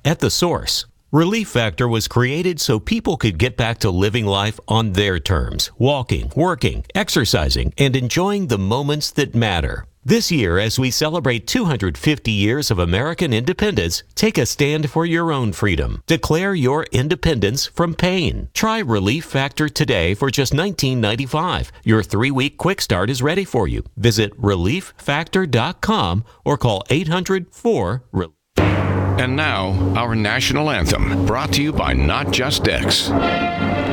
at the source. Relief Factor was created so people could get back to living life on their terms, walking, working, exercising, and enjoying the moments that matter. This year, as we celebrate 250 years of American independence, take a stand for your own freedom. Declare your independence from pain. Try Relief Factor today for just $19.95. Your 3-week quick start is ready for you. Visit relieffactor.com or call 800-4-RELIEF. And now, our national anthem, brought to you by Not Just X.